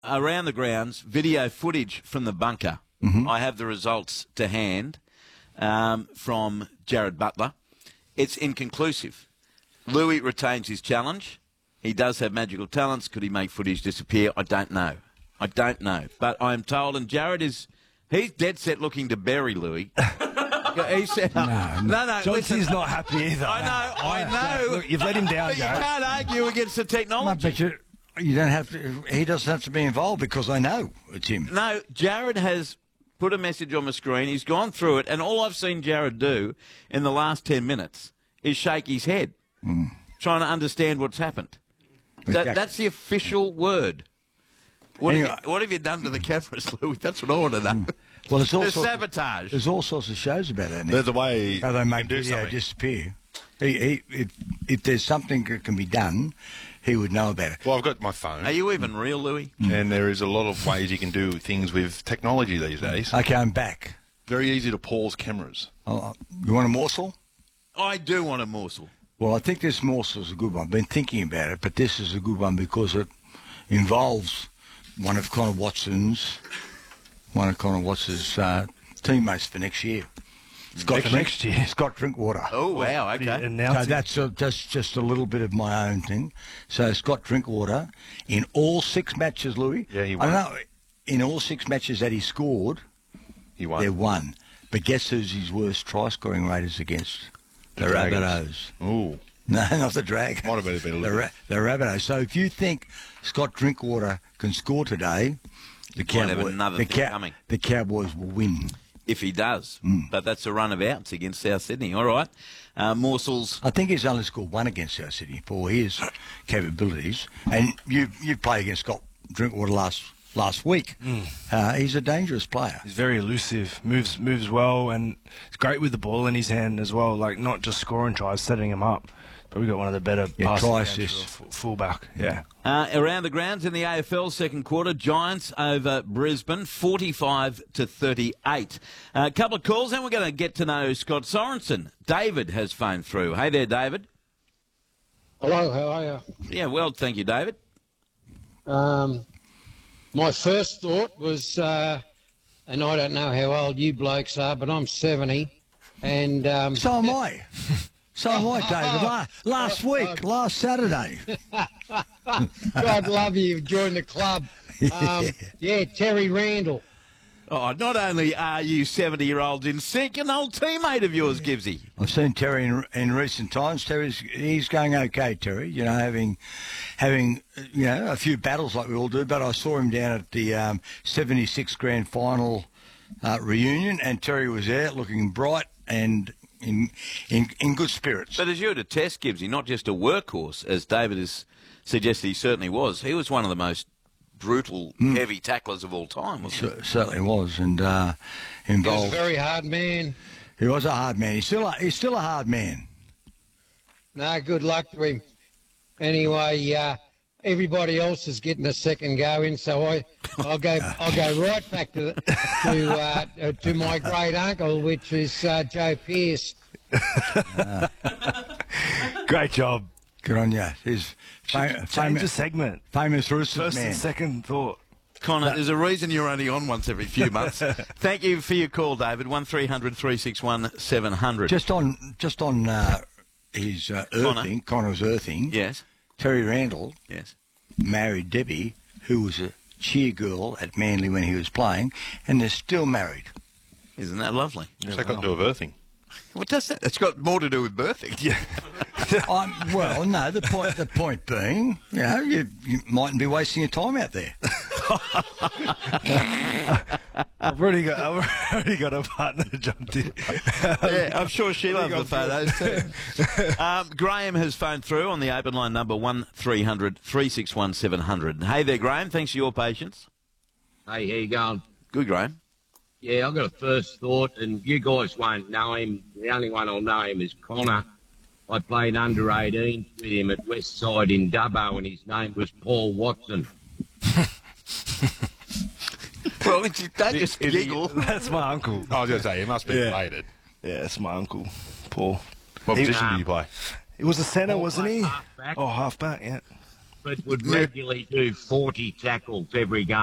around the grounds, video footage from the bunker. I have the results to hand from Jared Butler. It's inconclusive. Louis retains his challenge. He does have magical talents. Could he make footage disappear? I don't know. But I'm told, and Jared he's dead set looking to bury Louis. He said, no. Johnson's not happy either. I know. Look, you've let him down, You Jared. can't argue against the technology. But you don't have to. He doesn't have to be involved because I know it's him. No, Jared has put a message on the screen. He's gone through it, and all I've seen Jared do in the last 10 minutes is shake his head, trying to understand what's happened. That's the official word. What have you done to the cameras, Louis? That's what I want to know. Well, there's sabotage. There's all sorts of shows about that. There's a way how they make do video something. disappear. If there's something that can be done, he would know about it. Well, I've got my phone. Are you even real, Louis? And there is a lot of ways you can do things with technology these days. Okay, I'm back. Very easy to pause cameras. You want a morsel? I do want a morsel. Well, I think this morsel is a good one. I've been thinking about it, but this is a good one because it involves one of Connor Watson's teammates for next year. Next year. Scott Drinkwater. Oh, wow, okay. So that's just a little bit of my own thing. So Scott Drinkwater, in all 6 matches, Louis. Yeah, he won. I don't know, in all 6 matches that he scored, He won. they won. But guess who's his worst try-scoring rate is against? The Rabbitohs. Ooh. No, not the Dragons. Might have been a little bit. The Rabbitohs. So if you think Scott Drinkwater can score today, the Cowboys will win. If he does. But that's a run of outs against South Sydney. All right. Morsels. I think he's only scored 1 against South Sydney for his capabilities. And you played against Scott Drinkwater last week. He's a dangerous player. He's very elusive, moves well, and he's great with the ball in his hand as well. Like not just scoring tries, setting him up. But we've got one of the better try assists. Fullback. Yeah. Around the grounds in the AFL second quarter, Giants over Brisbane, 45-38. A couple of calls, and we're going to get to know Scott Sorensen. David has phoned through. Hey there, David. Hello, how are you? Yeah, well, thank you, David. My first thought was, and I don't know how old you blokes are, but I'm 70, and So am I. So am I, David. Last week, last Saturday. God love you, joined the club. Terry Randall. Oh, not only are you 70-year-olds in sync, an old teammate of yours, Gibbsy. I've seen Terry in recent times. He's going okay, Terry. You know, having a few battles like we all do. But I saw him down at the 76 grand final reunion, and Terry was there, looking bright and in good spirits. But as you were to test, Gibbsy, not just a workhorse, as David has suggested he certainly was. He was one of the most brutal, heavy tacklers of all time, wasn't he? Certainly was, and He was involved. a very hard man. He was a hard man. He's still a hard man. No, good luck to him. Anyway, everybody else is getting a second go in, so I'll go right back to my great uncle, which is Joe Pearce. Great job. Good on you. He's Change the segment. famous Roosters First man. and second thought. Connor, there's a reason you're only on once every few months. Thank you for your call, David. 1300 361 700. Just on his earthing, Connor's earthing. Yes. Terry Randall Yes. married Debbie, who was a cheer girl at Manly when he was playing, and they're still married. Isn't that lovely? What's that got to do with earthing? What does that? It's got more to do with birthing. Yeah. Well, no. The point being, you mightn't be wasting your time out there. I've already got a partner jumped in. Yeah, I'm sure she loves the photos too. Graham has phoned through on the open line number 1300 361 700. Hey there, Graham. Thanks for your patience. Hey, how you going? Good, Graham. Yeah, I've got a first thought, and you guys won't know him. The only one I'll know him is Connor. I played under 18s with him at Westside in Dubbo, and his name was Paul Watson. Well, don't just giggle. That's my uncle. I was going to say, he must be related. Yeah, it's my uncle, Paul. What position did you play? He was a centre, wasn't he? Half-back. Oh, half-back, yeah. but would regularly do 40 tackles every game.